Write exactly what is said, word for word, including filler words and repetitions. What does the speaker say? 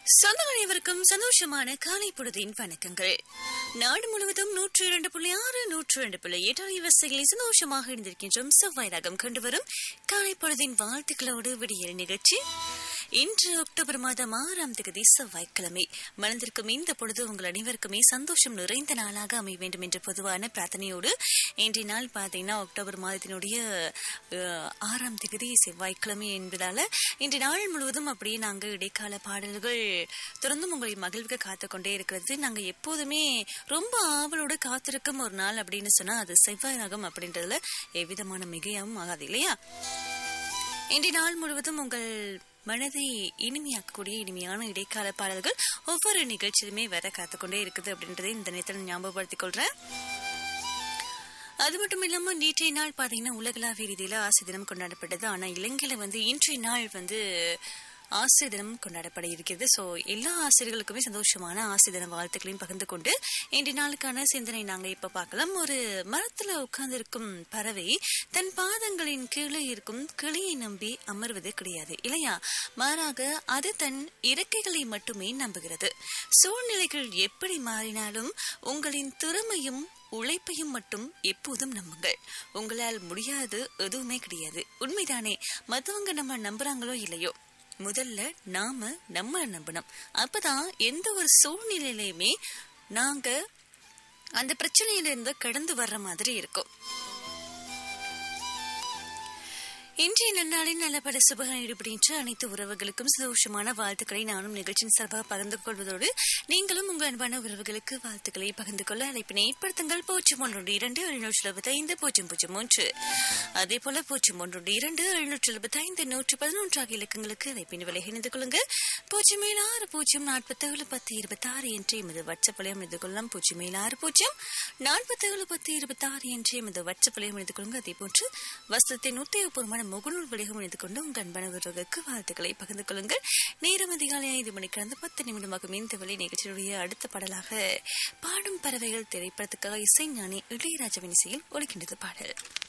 சொந்தங்கள் அனைவருக்கும் சந்தோஷமான காலை பொழுதின் வணக்கங்கள். நாடு முழுவதும் நூற்று இரண்டு புள்ளி ஆறு நூற்று இரண்டு புள்ளி எட்டு அலைவரிசைகளில் சந்தோஷமாக இணைந்திருக்கின்றோம். செவ்வாய் ராகம் கொண்டு வரும் காலை பொழுதின் வாழ்த்துக்களோடு விடியல் நிகழ்ச்சி. இன்று அக்டோபர் மாதம் ஆறாம் தேதி செவ்வாய்க்கிழமை. மலர்ந்திருக்கும் இந்த பொழுது உங்கள் அனைவருக்குமே சந்தோஷம் நிறைந்த நாளாக அமைய வேண்டும் என்ற பொதுவான பிரார்த்தனையோடு இன்றைய நாள் பார்த்தீங்கன்னா அக்டோபர் மாதத்தினுடைய ஆறாம் தேதி செவ்வாய்க்கிழமை என்பதால இன்றைய நாள் முழுவதும் அப்படியே நாங்கள் இடைக்கால பாடல்கள் தொடர்ந்தும் உங்களை மகிழ்வுக்கு காத்து கொண்டே இருக்கிறது. நாங்க எப்போதுமே ரொம்ப ஆவலோடு காத்திருக்கும் ஒரு நாள் அப்படின்னு சொன்னா அது செவ்வாய் ராகம் அப்படின்றதுல எவ்விதமான மிகையாவும் ஆகாது இல்லையா? இன்றைய நாள் முழுவதும் உங்கள் மனதை இனிமையாக்கக்கூடிய இனிமையான இடைக்கால பாடல்கள் ஒவ்வொரு நிகழ்ச்சியிலுமே வர காத்துக்கொண்டே இருக்குது அப்படின்றதை இந்த நேரத்தில் ஞாபகப்படுத்திக் கொள்றேன். அது மட்டும் இல்லாம நேற்றைய நாள் பாத்தீங்கன்னா உலகளாவிய ரீதியில ஆசிரியர் தினம் கொண்டாடப்பட்டது. ஆனா இலங்கையில வந்து இன்றைய நாள் வந்து ஆசிரியர் தினம் கொண்டாடப்பட இருக்கிறது. சோ எல்லா ஆசிரியர்களுக்குமே சந்தோஷமான ஆசிரியர் தின வாழ்த்துக்களையும் பகிர்ந்து கொண்டு இன்றைய நாளுக்கான சிந்தனை நாங்க இப்ப பார்க்கலாம். ஒரு மரத்துல உட்கார்ந்து இருக்கும் பறவை தன் பாதங்களின் கீழே இருக்கும் கிளியை நம்பி அமர்வது கிடையாது இல்லையா? மாறாக அது தன் இறக்கைகளை மட்டுமே நம்புகிறது. சூழ்நிலைகள் எப்படி மாறினாலும் உங்களின் திறமையும் உழைப்பையும் மட்டும் எப்போதும் நம்புங்கள். உங்களால் முடியாது எதுவுமே கிடையாது. உண்மைதானே? மத்தவங்க நம்ம நம்புறாங்களோ இல்லையோ, முதல்ல நாம நம்ம நம்பணும். அப்பதான் எந்த ஒரு சூழ்நிலையிலுமே நாங்க அந்த பிரச்சனையில இருந்து கடந்து வர்ற மாதிரி இருக்கும். இன்றைய நன்னாளின் நல்லபட சுபகம் ஈடுபடுகின்ற அனைத்து உறவுகளுக்கும் சந்தோஷமான வாழ்த்துக்களை நானும் நிகழ்ச்சியின் சார்பாக பகிர்ந்து கொள்வதோடு நீங்களும் உங்கள் அன்பான உறவுகளுக்கு வாழ்த்துக்களை பகிர்ந்து கொள்ள அழைப்பினை ஏற்படுத்துங்கள். பூஜ்ஜியம் ஒன்று இரண்டு எழுநூற்றி எழுபத்தி ஐந்து பூஜ்ஜியம் பூஜ்ஜியம் மூன்று அதே போல பூஜ்ஜியம் ஒன்று இரண்டு எழுநூற்றி எழுபத்தி ஐந்து நூற்றி பதினொன்று ஆகிய இலக்கங்களுக்கு அழைப்பின் விலை இணைந்து கொள்ளுங்க. பூஜ்ஜியம் ஏழு ஆறு பூஜ்ஜியம் நாற்பத்தி ஏழு பத்து இருபத்தி ஆறு என்று எமது வாட்ஸ்அப் வலையம் இணைந்து கொள்ளலாம். பூஜ்ஜியம் ஏழு ஆறு பூஜ்ஜியம் நாற்பத்தி ஏழு பத்து இருபத்தி ஆறு என்று எமது வாட்ஸ்அப் வலையம் இணைந்து கொள்ளுங்க. அதே போன்று வசத்தின் உத்தியோகபூர்வமான முகநூல் வழிகம் இணைந்து கொண்டு உங்கள் அன்பான உறவுகளுக்கு வாழ்த்துக்களை பகிர்ந்து கொள்ளுங்கள். நேரம் அதிகாலை ஐந்து மணிக்கு கடந்து பத்து நிமிடமாகும் இந்த வேலை நிகழ்ச்சியுடைய அடுத்த பாடலாக பாடும் பறவைகள் திரைப்படத்துக்காக இசை ஞானி இளையராஜாவின் இசையில் ஒலிக்கின்றது பாடல்.